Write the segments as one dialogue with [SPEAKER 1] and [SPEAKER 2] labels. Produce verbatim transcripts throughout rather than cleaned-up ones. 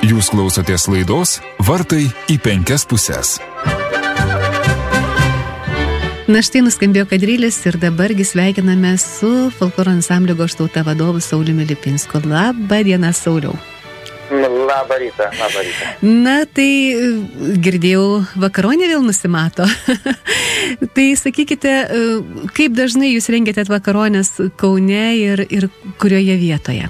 [SPEAKER 1] Jūs klausotės laidos Vartai į penkias puses.
[SPEAKER 2] Na štai nuskambėjo kadrilis ir dabargi sveikiname su folkloro ansamblio Goštauta vadovu Sauliumi Lipinsku. Labą dieną, Sauliau.
[SPEAKER 3] Labą rytą, labą rytą.
[SPEAKER 2] Na tai girdėjau, vakaronė vėl nusimato. Tai sakykite, kaip dažnai jūs rengiate vakaronės Kaune ir, ir kurioje vietoje?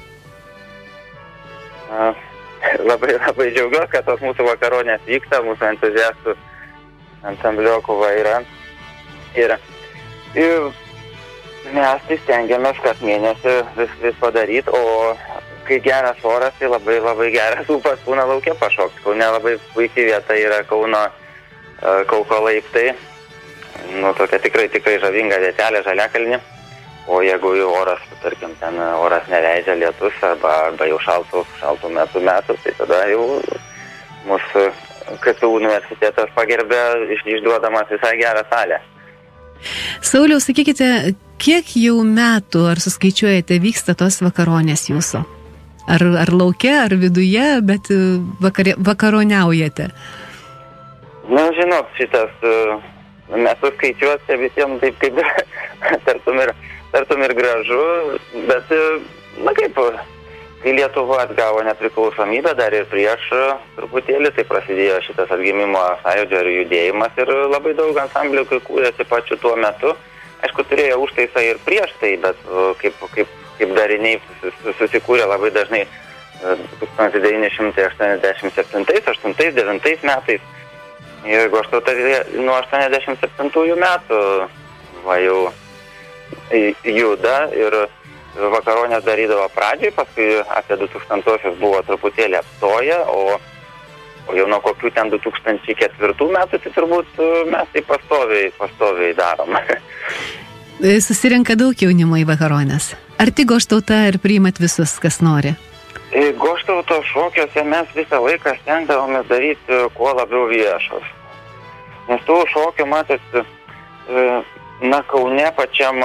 [SPEAKER 3] Labai, labai džiaugiuosi, kad tos mūsų vakaronės vyksta, mūsų entuziastų ansambliokų va yra. Ir, ir mes tai stengiamės kas mėnesį vis, vis padaryti, o kai geras oras, tai labai labai geras ūpas būna lauke pašokti. Kaune labai puikiai vieta yra Kauno uh, Kauko laiptai. Nu, tokia tikrai, tikrai žavinga vietelė, Žaliakalnį. O jeigu jau oras, tarkim, ten oras neleidžia lietus arba, arba jau šaltų, šaltų metų metų, tai tada jau mūsų K T U universitetas pagerbė išduodamas visai gerą salę.
[SPEAKER 2] Sauliau, sakykite, kiek jau metų, ar suskaičiuojate, vyksta tos vakaronės jūsų? Ar, ar lauke, ar viduje, bet vakare, vakaroniaujate?
[SPEAKER 3] Na, žinot, šitas metų skaičiuoti visiems taip kaip tartum ir, tartum ir gražu, bet, na kaip, kai Lietuva atgavo nepriklausomybę, dar ir prieš truputėlį, tai prasidėjo šitas atgimimo sąjūdžio ir judėjimas ir labai daug ansamblių kūrėsi pačiu tuo metu. Aišku, turėjo užtaisą ir prieš tai, bet kaip, kaip, kaip dariniai susikūrė labai dažnai tūkstantis devyni šimtai aštuoniasdešimt septintais, aštuntais, devintais metais. Ir Goštauta nuo aštuoniasdešimt septintųjų metų va, jau juda ir vakaronės darydavo pradžiai, paskui apie du tūkstantosius buvo truputėlį apstoję, o, o jau nuo kokių ten du tūkstančiai ketvirtų metų, tai turbūt mes tai pastoviai, pastoviai darom.
[SPEAKER 2] Susirenka daug jaunimo į vakaronės. Ar tik Goštauta ir priimat visus, kas nori?
[SPEAKER 3] Goštauto šokiuose mes visą laiką stengdavomės daryti kuo labiau viešos. Nes tų šokių, matot, na, Kaune pačiam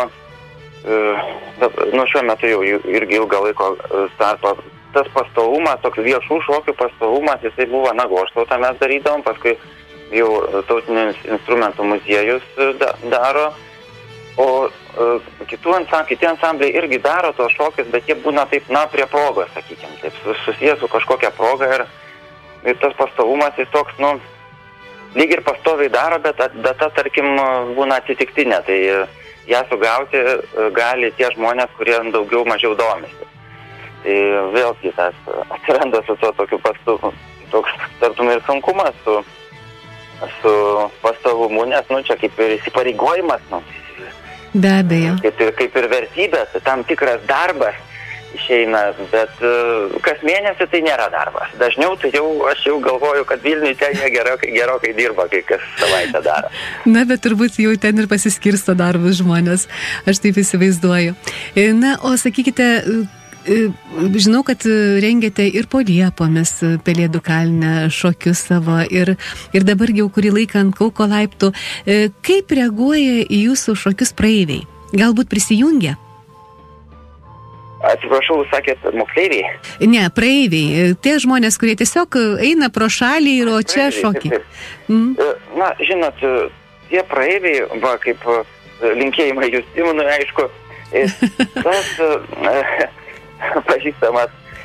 [SPEAKER 3] nu, šiuo metu jau irgi ilgą laiko starto. Tas pastovumas, toks viešų šokių pastovumas, jisai buvo, na, Goštautą mes darydavom, paskui jau Tautinis instrumentų muziejus da, daro, o kitų ansam, kiti ansambliai irgi daro tos šokius, bet jie būna taip, na, prie progos, sakykime, taip susijęs su kažkokia proga ir, ir tas pastovumas jis toks, nu, lyg ir pastoviai daro, bet data, tarkim, būna atsitiktinė, tai ją sugauti gali tie žmonės, kurie daugiau mažiau domisi. Tai vėlgi tas atsiranda su to tokiu pastovu, toks tartum ir sunkumas su, su pastovumu, nes, nu, čia kaip ir įsipareigojimas, nu,
[SPEAKER 2] be abejo.
[SPEAKER 3] Kaip ir, kaip ir vertybės, tam tikras darbas išeina, bet kas mėnesį tai nėra darbas. Dažniau tai jau, aš jau galvoju, kad Vilniui ten jie gerokai, gerokai dirba, kai kas savaitę daro.
[SPEAKER 2] Na, bet turbūt jau ten ir pasiskirsto darbus žmonės, aš taip įsivaizduoju. Na, o sakykite, žinau, kad rengiate ir po Liepomis Pelėdų kalne šokius savo ir, ir dabar jau kurį laiką ant Kauko laiptų. Kaip reaguoja į jūsų šokius praeiviai? Galbūt prisijungia?
[SPEAKER 3] Atsiprašau, sakėt, moksleiviai?
[SPEAKER 2] Ne, praeiviai. Tie žmonės, kurie tiesiog eina pro šalį ir o čia šokį. Mm.
[SPEAKER 3] Na, žinot, tie praeiviai, va, kaip linkėjimai Justimonui, aišku, tas pažįstamas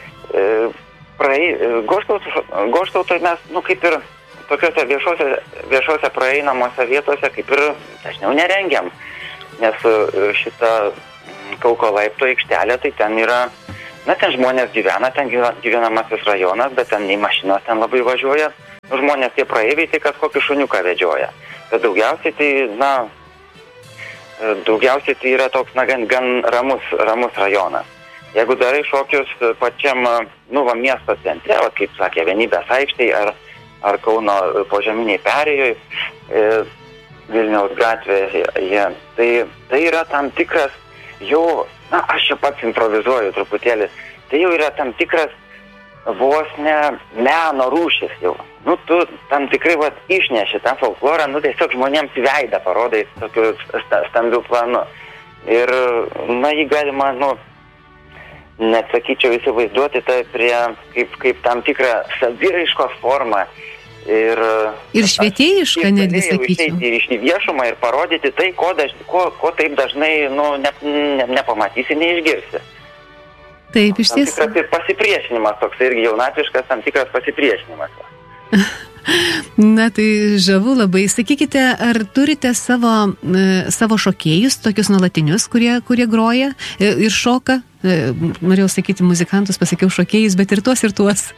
[SPEAKER 3] Goštautoj mes, nu, kaip ir tokiuose viešuose, viešuose praeinamose vietose, kaip ir dažniau nerengiam, nes šitą Kauko laipto aikštelė, tai ten yra, na, ten žmonės gyvena, ten gyvenamasis rajonas, bet ten nei mašinos ten labai važiuoja. Žmonės tie praeiviai, tai kas kokį šuniuką vedžioja. Bet daugiausiai tai, na, daugiausiai tai yra toks, na, gan, gan ramus, ramus rajonas. Jeigu darai šokius pačiam, nu, va, miesto centre, va, kaip sakė, Vienybės aikštėj ar, ar Kauno požeminiai perėjoj, e, Vilniaus gatvėje, ja, tai, tai yra tam tikras jau, na, aš čia pats improvizuoju truputėlį, tai jau yra tam tikras vos ne meno rūšis jau. Nu, tu tam tikrai, vat, išneši tą folklorą, nu, tiesiog žmonėms veidą parodai tokiu stambiu planu. Ir, na, jį galima, nu, net sakyčiau įsivaizduoti tai prie, kaip, kaip tam tikrą saviraiškos formą. Ir,
[SPEAKER 2] ir švietėjišką netgi sakyčiau.
[SPEAKER 3] Ir iš viešumą ir parodyti tai, ko, daž, ko, ko taip dažnai nu, ne, ne, nepamatysi, neišgirsi.
[SPEAKER 2] Taip, iš tiesų.
[SPEAKER 3] Tam tikras pasipriešinimas, toks irgi jaunatviškas, tam tikras pasipriešinimas.
[SPEAKER 2] Na, tai žavu labai. Sakykite, ar turite savo, savo šokėjus, tokius nuolatinius, kurie, kurie groja ir šoka? Norėjau sakyti muzikantus, pasakiau šokėjus, bet ir tuos, ir tuos.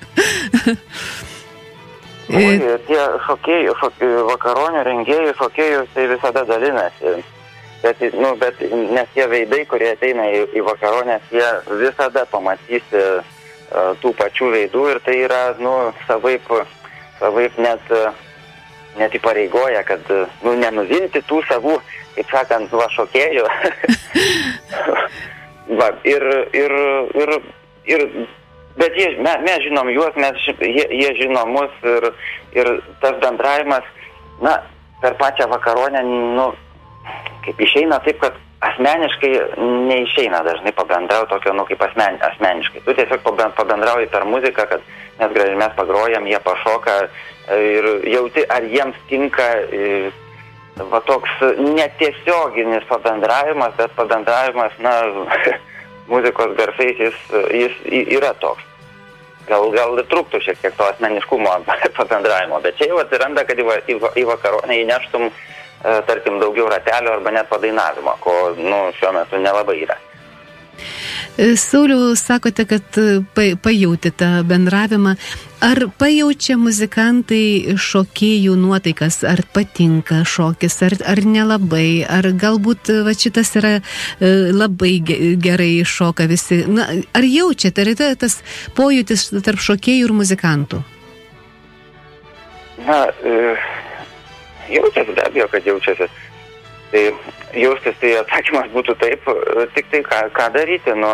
[SPEAKER 3] O, tie šokėjų, šokėjų, vakaronių rengėjų šokėjus tai visada dalinasi. Bet, nu, bet nes tie veidai, kurie ateina į, į vakaronės, jie visada pamatysi uh, tų pačių veidų ir tai yra, nu, savaip, savaip net, net įpareigoja, kad, nu, nenuvilti tų savų, kaip sakant, va, šokėjų. Va, ir, ir, ir, ir, bet jie, mes, mes žinom juos, mes, jie, jie žino mus ir, ir tas bendravimas, na, per pačią vakaronę, nu, kaip išeina taip, kad asmeniškai neišeina dažnai pabendrauti tokio, nu, kaip asmen, asmeniškai. Tu tiesiog pabendrauji per muziką, kad mes gražiai mes pagrojam, jie pašoka ir jauti, ar jiems tinka va toks netiesioginis pabendravimas, bet pabendravimas, na, muzikos garsais jis, jis yra toks. Gal, gal ir trūktų šiek tiek to asmeniškumo pabendravimo, bet čia jau atsiranda, kad į, į, į vakaronę įneštum tarkim, daugiau ratelio arba net padainavimo, ko, nu, šiuo metu nelabai yra.
[SPEAKER 2] Sauliau, sakote, kad pajautėte bendravimą. Ar pajaučia muzikantai šokėjų nuotaikas? Ar patinka šokis, ar, ar nelabai? Ar galbūt va, šitas yra labai gerai šoka visi? Na, ar jaučiate, ar yra tas pojūtis tarp šokėjų ir muzikantų?
[SPEAKER 3] Na, e... jaučiasi, be abejo, kad jaučiasi. Tai jaustis, tai atsakymas būtų taip, tik tai ką, ką daryti. Nu,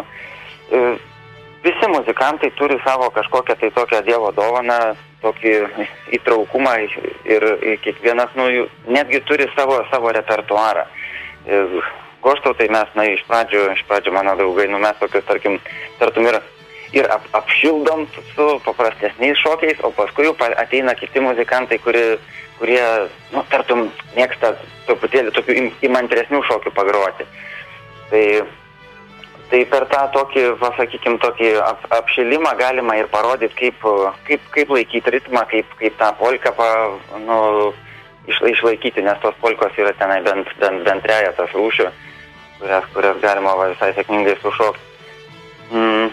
[SPEAKER 3] visi muzikantai turi savo kažkokią tai tokią Dievo dovaną, tokį įtraukumą ir, ir kiekvienas, nu, netgi turi savo, savo repertuarą. Goštautai mes, na, iš pradžių, iš pradžių mano draugai, nu, mes tokius, tarkim, tartum ir, ir ap, apšildom su paprastesniais šokiais, o paskui jau ateina kiti muzikantai, kuri kurie, nu, tartum, mėgsta truputėlį tokių įmantresnių šokių pagroti. Tai, tai per tą tokį, pasakykim, tokį ap, apšilimą galima ir parodyti, kaip, kaip, kaip laikyti ritmą, kaip, kaip tą polką pa, nu, iš, išlaikyti, nes tos polkos yra tenai bent, bent, bent trejetas rūšių, kurias, kurias galima va, visai sėkmingai sušokti. Mm.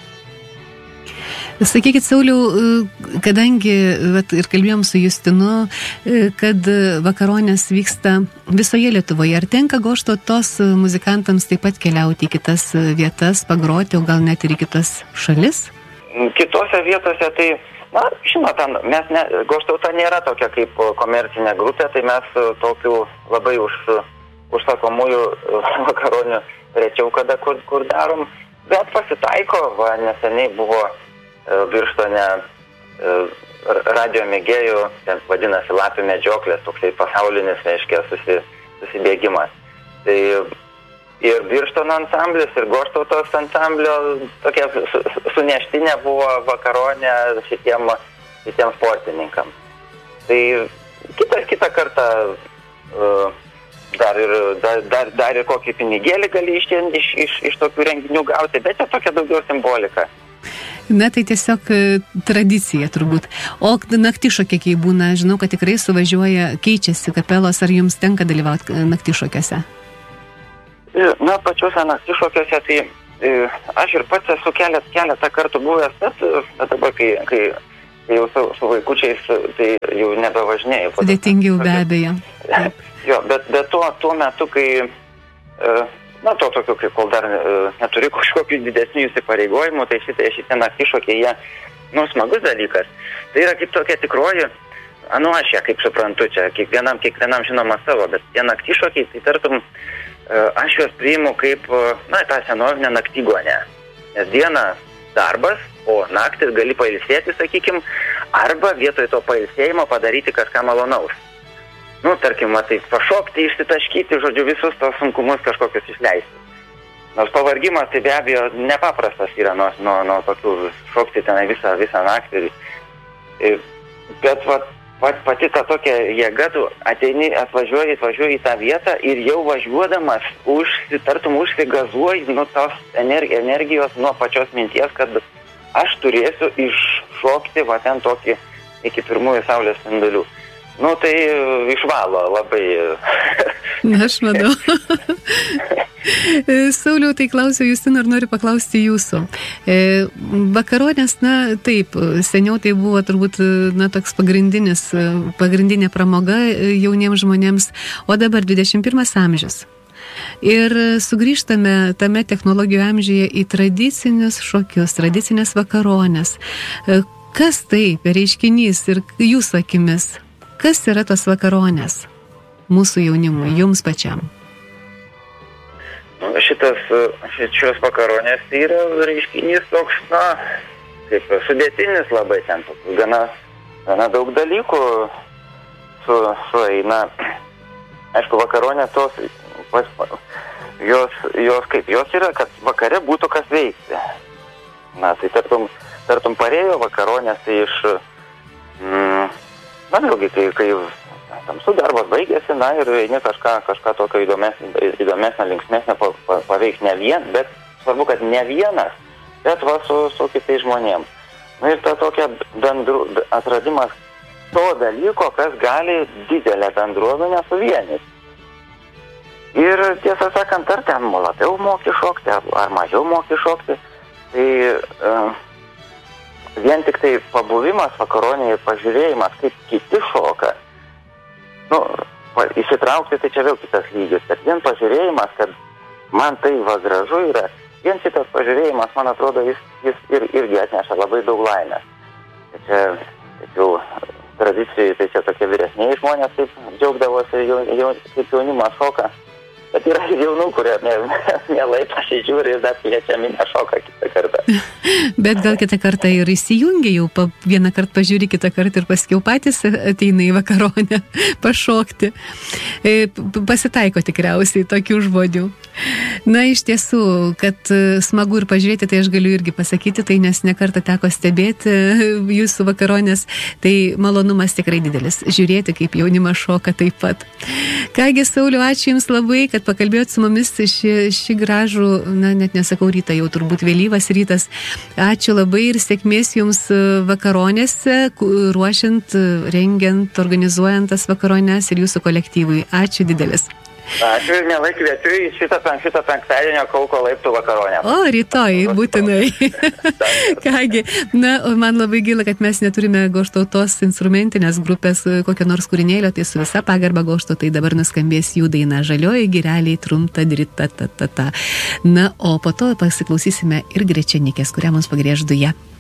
[SPEAKER 2] Sakykit, Sauliau, kadangi vat, ir kalbėjom su Justinu, kad vakaronės vyksta visoje Lietuvoje, ar tenka Goštautos muzikantams taip pat keliauti į kitas vietas, pagroti, o gal net ir į kitas šalis?
[SPEAKER 3] Kitose vietose tai, na, žinot, mes ne, Goštauta nėra tokia kaip komercinė grupė, tai mes tokių labai už, užsakomųjų vakaronių rečiau kada kur, kur darom, bet pasitaiko, va, neseniai buvo Birštone radio mėgėjų, ten vadinasi Lapių medžioklės, toksai pasaulinis, reiškia, susi, susibėgimas. Tai ir Birštono ansamblis, ir Goštautos ansamblio tokia su, suneštinė buvo vakaronė šitiem, šitiem sportininkam. Tai kitą, kitą kartą dar ir, dar, dar, dar ir kokį pinigėlį gali iš, iš, iš, iš tokių renginių gauti, bet čia tokia daugiau simbolika.
[SPEAKER 2] Na, tai tiesiog tradicija turbūt. O naktišokiai, kai būna, žinau, kad tikrai suvažiuoja, keičiasi kapelos, ar jums tenka dalyvauti naktišokiuose?
[SPEAKER 3] Na, pačiuose naktišokiuose, tai e, aš ir pats esu keletą, keletą kartų buvęs, bet, bet dabar, kai, kai, kai jau su, su vaikučiais, tai jau nebevažinėjau.
[SPEAKER 2] Sudėtingiau be abejo.
[SPEAKER 3] Jo, bet, bet tuo, tuo metu, kai... E, Na, to tokio, kai kol dar uh, neturi kažkokių didesnių įsipareigojimų, tai šitie, šitie naktišokiai, jie, nu, smagus dalykas. Tai yra kaip tokia tikroji, nu, aš ją kaip suprantu, čia kiekvienam, kiekvienam žinoma savo, bet tie naktišokiai, tai tartum, uh, aš juos priimu kaip, uh, na, tą senovinę naktygonę. Nes diena darbas, o naktis gali pailsėti, sakykim, arba vietoj to pailsėjimo padaryti kažką malonaus. Nu, tarkim, tai pašokti, išsitaškyti, žodžiu, visus tos sunkumus kažkokius išleisti. nors pavargimas tai be abejo nepaprastas yra nuo, nuo, nuo tokių šokti tenai visą, visą naktį. Bet va, pat, pati ta tokia jėga, tu ateini, atvažiuoji, atvažiuoji į tą vietą ir jau važiuodamas, užsi, tartum užsigazuoji nuo tos energi, energijos, nuo pačios minties, kad aš turėsiu iššokti va ten tokį iki pirmųjų saulės spindulių. Nu, tai išvalo labai.
[SPEAKER 2] Na, aš manau. Sauliau, tai klausiu Justino ir noriu paklausti jūsų. E, vakaronės, na, taip, seniau tai buvo turbūt, na, toks pagrindinis, pagrindinė pramoga jauniems žmonėms, o dabar dvidešimt pirmas amžius. Ir sugrįžtame tame technologijų amžiuje į tradicinius šokius, tradicinės vakaronės. Kas tai per reiškinys ir jūsų akimis? Kas yra tos vakaronės mūsų jaunimui, jums pačiam?
[SPEAKER 3] Šitas, šios vakaronės yra reiškinys toks, na, kaip sudėtinis labai ten, gana, gana daug dalykų su, sueina. Aišku, vakaronės tos, pas, jos, jos kaip, jos yra, kad vakare būtų kas veikti. Na, tai tartum, tartum parėjo vakaronės tai iš, mm, na, vėlgi, kai, kai tamsų darbas baigėsi, na, ir eini kažką, kažką tokio įdomesnio, įdomesnio linksmesnio paveikti ne vien, bet svarbu, kad ne vienas, bet va su, su kitais žmonėms. Na, ir ta tokia bendru, atradimas to dalyko, kas gali didelę bendruomenę suvienyti. Ir tiesą sakant, ar ten labiau moki šokti, ar, ar mažiau moki šokti, tai uh, vien tik tai pabuvimas vakaronėje ir pažiūrėjimas, kaip kiti šoka, nu, įsitraukti, tai čia vėl kitas lygis, bet vien pažiūrėjimas, kad man tai va gražu yra, vien šitas pažiūrėjimas, man atrodo, jis, jis ir, irgi atneša labai daug laimės. Tai čia, taip jau tradicijai, tai čia tokie vyresniai žmonės taip džiaugdavosi, jau, jau, kaip jaunimas šoka. Bet yra jaunų, kurie mielai pasižiūri ir dar kviečiami nešoka kitą kartą.
[SPEAKER 2] Bet gal kitą kartą ir įsijungia jau, pa, vieną kartą pažiūri, kitą kartą ir paskiau patys ateina į vakaronę pašokti. Pasitaiko tikriausiai tokių žmonių. Na, iš tiesų, kad smagu ir pažiūrėti, tai aš galiu irgi pasakyti, tai nes nekartą teko stebėti jūsų vakaronės, tai malonumas tikrai didelis. Žiūrėti, kaip jaunimas šoka taip pat. Kągi, Sauliau, ačiū Jums labai, kad pakalbėjot su mumis šį, šį gražų, na, net nesakau rytą, jau turbūt vėlyvas rytas. Ačiū labai ir sėkmės Jums vakaronėse, ruošiant, rengiant, organizuojant tas vakaronės ir Jūsų kolektyvui. Ačiū didelis.
[SPEAKER 3] Ačiū ir mielai kviečiu į šitą, šitą penktadienio Kauko laiptų vakaronę.
[SPEAKER 2] O, rytoj, būtinai. Kągi, na, man labai gaila, kad mes neturime Goštautos instrumentinės grupės kokio nors kūrinėlio, tai su visa pagarba Goštau, tai dabar nuskambės jų daina Žalioji gireliai trumta drita ta ta ta. Na, o po to pasiklausysime ir Grečenikės, kurią mums pagriež duja.